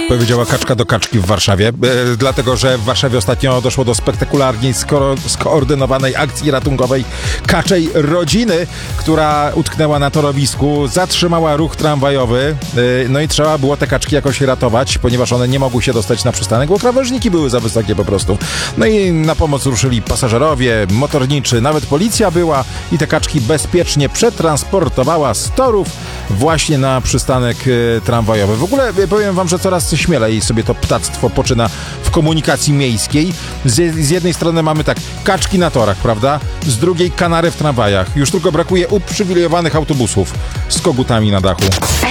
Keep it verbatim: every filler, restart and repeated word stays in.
Powiedziała kaczka do kaczki w Warszawie, e, dlatego że w Warszawie ostatnio doszło do spektakularnie sko- skoordynowanej akcji ratunkowej kaczej rodziny, która utknęła na torowisku, zatrzymała ruch tramwajowy, e, no i trzeba było te kaczki jakoś ratować, ponieważ one nie mogły się dostać na przystanek, bo krawężniki były za wysokie po prostu. No i na pomoc ruszyli pasażerowie, motorniczy, nawet policja była i te kaczki bezpiecznie przetransportowała z torów właśnie na przystanek e, tramwajowy. W ogóle e, powiem wam, że coraz śmielej sobie to ptactwo poczyna w komunikacji miejskiej. Z, z jednej strony mamy tak, kaczki na torach, prawda? Z drugiej kanary w tramwajach. Już tylko brakuje uprzywilejowanych autobusów z kogutami na dachu.